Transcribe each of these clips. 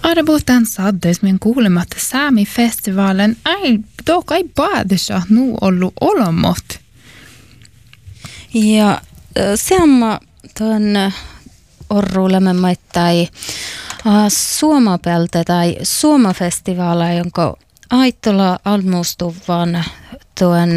Arvotan saddes men kuulematta Saami-festivaalin ei paadessa nu ollut olomot. Ja seamma tuon orruulemme maittai Suomapelte tai Suomafestivaala, jonka aittola almustuvan tuon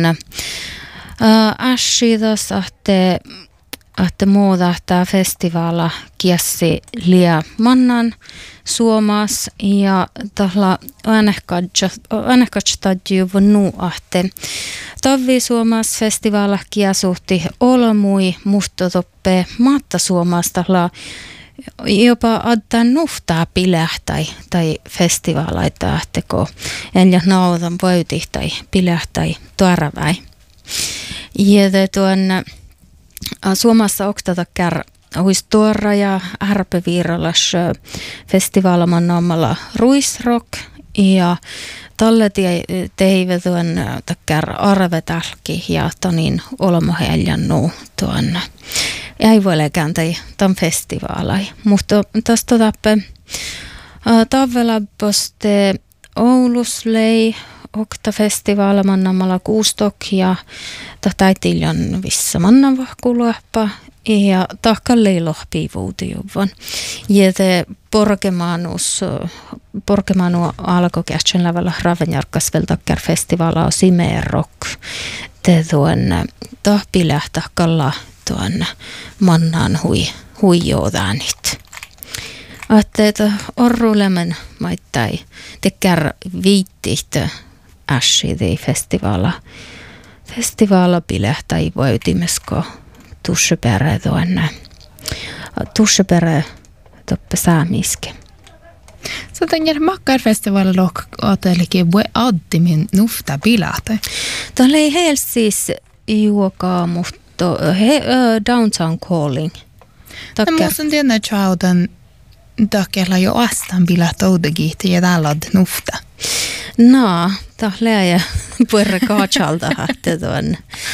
äshidas ahte muuta tämä festivaala kiessi lia mannan Suomas ja tällä äänekatstadju vonu ahte Tavvi Suomas festivaala kiasuhti olmui mustotoppe maatta Suomas tällä jopa adda nuftaa pilähtäi tai festivaalaita ahteko en jo naudan voiti tai pilähtäi tuoraväi. Ja tuon Suomessa oktatakkär huis tuora ja ärpeviiralas festivaalaman naamalla Ruisrock ja talle teive tuon takkär arvetälki ja tonin olmoheljannu tuon ei voi kääntäi tämän festivaalai. Mutta tästä tappe talvelabboste Ouluslei okta festivaala mannamalla kuustok ja tahtaitilion vissa mannavahkuluoppa ja tahkallei lohpiivuutijuvan. Ja te porkemanu alkoi kähtsän lävällä Ravenjarkasveltakkär festivaala on Simerock. Te tuon tahpilähtäkalla tuon mannaan huijoodäänit. Että orrulemen maittai tekkär viittihtä ässidei festivaala pilähtäi voitimesko tussepere toppe saamiske. Så tänker makkarfestivaali lohk ootelikin voi addimin nufta pilahtai. Tämä ei helt siis juokaa, mutta Downtown Calling. No muuten tiedän chaudan takella jo astan pilahtoudegiit ja täällä nufta. No, tällä ja puhutaan kaatsalta, että tuon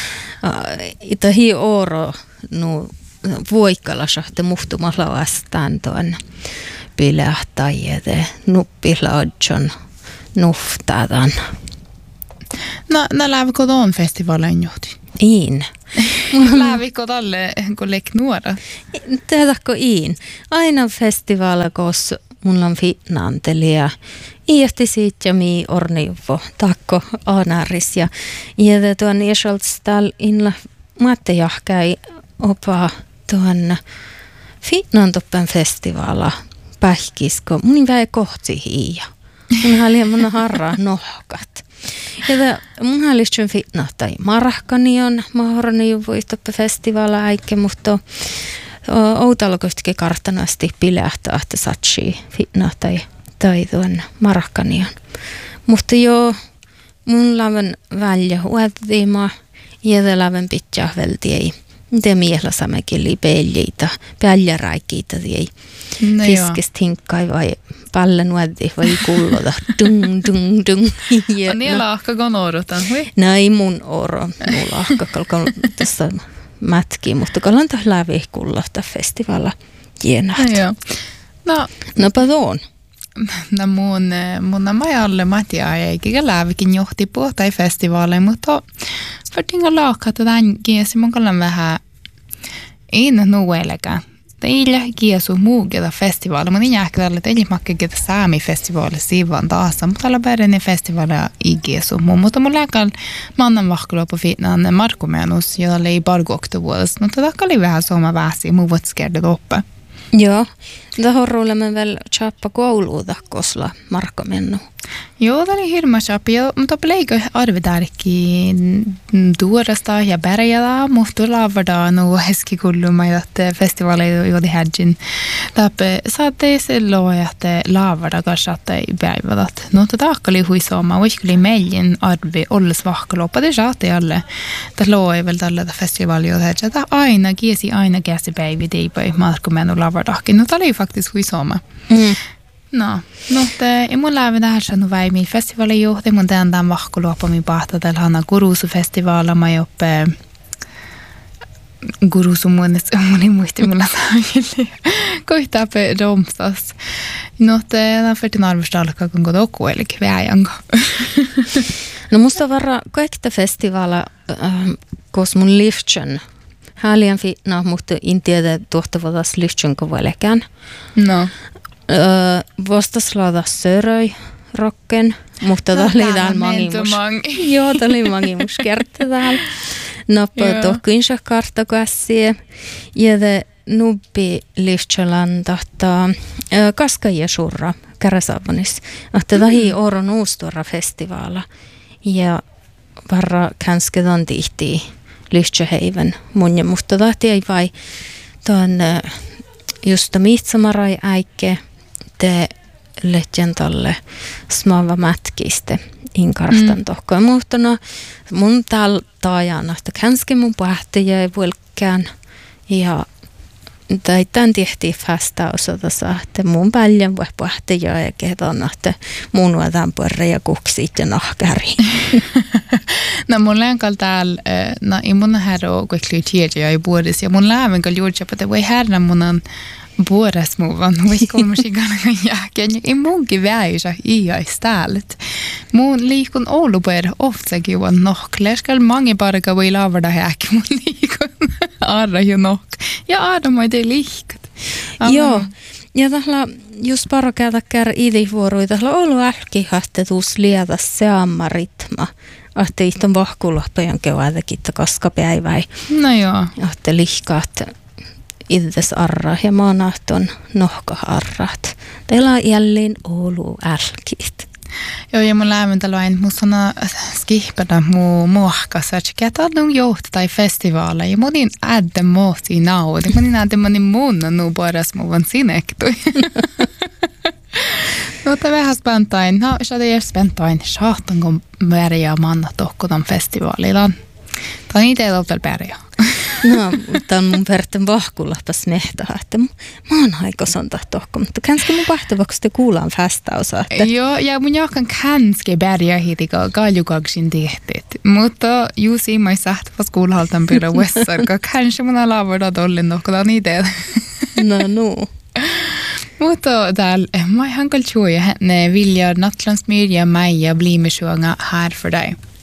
ita hi oro nu voikkalas ahte muhtumalla vastaan tuon pilahtajete nuppilaadjon nuftadan. No lähvikö tuon festivaalin johti? Iin. Lähvikö tälle kun lek nuora? Tehdäkö iin? Aina festivaala koos mulla on fitnaantelija. Iähti siitä ja mii orniuvo takko aanaris ja tuon iäsolts täällä inla maattejahkäi opa tuon fitnaantoppen festivaala pähkisko. Mun väi kohti hiia. Mun harraa nohkat. Ja mun hallitsen fitnahtai marahkani on mahorniuvuistoppe festivaala äikke, mutta outalkoistikin karttanasti pilähtää, että satsi fitnahtai tai tuon marahkanion. Mutta joo, mun läven välja huoltiima ja läven pitää veltiei. Te miehellä samekin lipeiliitä, päljäräikiitä ei fiskistä hinkkai vai pallen uudti vai kullota. Dung, dung, dung. Ja niin lahkakaan odotan, hui? No ei mun oro, mun lahka kalkan tässä mätki, mutta kallan taas läpi kullota festivaalla jienahti. No pardon. No mun majalle Matia eikä lävikin johti puhtai festivaaleja, mutta vartinko laakata tämän kiesi mun kallan vähän in nueleka. Teillä kiesu muuketa festivaali, mutta niin ehkä tällä teillä makkeketa Saami-festivaali siivan taas, mutta tällä päivänä festivaali ei kiesu muu. Mutta mun lääkällä mannan vahkuluopu fiitnaan markumenus, jolla ei parkokta vuodessa, mutta tämä oli vähän soma väsi, muu voit skerdet oppe. Joo, tähän roolemme vielä chappa kouluuta kosla markkumennu. Joo, tämä oli hirma chappi, mutta pleikö arvitärkiin tuorasta ja pärjätä, mutta laavadaan nuo heskikullumaan, että festivaaleja juuri hädjin. Täpä saatte silloin, että laavada kanssa saatte päivätä. No, tätä oli huisoma, vaikka meidän arvi olles vahkaloppa, det saatte alle. Tämä loi vielä tällä festivaalia, että aina kiesi päivi teipäi markkumennu laavadakin. No, tämä oli faktiskt huisoma. No, ei mun läpi tähän sanoo väimi festivaalin johti, mun tämän vahkuluopami pahta tällä hana Kurusu-festivaala, mä joppe gurusumuunet moni muisti mulla saaville. Koittaa pe romsas. Notte na fertin arvostalka kun kodoku eli väjango. No musta varra kaikta festivaala kos mun liftchen. Häliän fi mutta intiede tuottavatas liftchen kovelekään. No. Vastaslada söröi rocken, mutta tää oli täällä mangimus. Joo, tää oli mangimus kerta täällä. Noppa tohkuinsa kartakässiä. Ja te nubbi liftchelan tahtaa kaskajia surra käräsavanis. Ahte tahi oron uustorra festivaala. Ja varra känsketan tihtii liftcheheiven munja. Mutta tahti ei vai tuon just miitsamarai äikke te legendalle smava mätkiste inkarastan tohkoa. Mutta no mun täällä taajana, että känske mun pähtiä ei vuelkään ja tämän tehtiin fästausata saa, että mun päljän voi pähtiä ja kehtona, että mun vuotaan pörre ja kuksit ja nahkäri. No mun länkal täällä, no ei mun herro kuikli tiedä ja puolis ja mun lämminkal juuri, että voi herra munan puoles muuvan, voisi kolmasigana jälkeen, ja ei munkin väisä iäis täällä. Mun liikun Ouluper oftsakin on nohkle, skal mange parka voi lavada häkki mun liikun arra jo nohk. Ja aadama ei tee liikat. Joo, ja tällä just parakäältä kär idivuorui, tällä Oulu älkihattetus liätä seamma ritma. Ahte ihton vahkulahpajan keväätäkin kaskapäiväi. No joo. Ahte lihkaat itses arra ja maanahton nohkaharrat. Teillä on jälleen Oulu älkit. Joo, ja mun lämmintäluain, mun sana skihpata muu muohkassa, että ketä on johtaa festivaaleja, ja monin ädde muusi naudi, monin ädde monin muun nuu paras muuvan sinektui. Mutta vähän spentain, no se on spentain, saatan kun määriä manna tohkutan festivaalilla. Tai niitä ei ole pärjää. No, mutta on mun verran vahkulahpas mehtaa, että mä oon aikaisemmin tohko, mutta kanske mun pahtavaksi te kuulaan fästausa. Joo, ja mun johkan kanske bärjää hitika kaljukaksin tehtet. Mutta juuri mä sähtäväs kuulaltan pyrä vessarka, kanske mun on laavada tollin nohkotaan niitä. No. Mutta täällä, mä ihan kaltsuja, ne vilja Nattlandsmyr ja Maja blir med sjunga här för dig.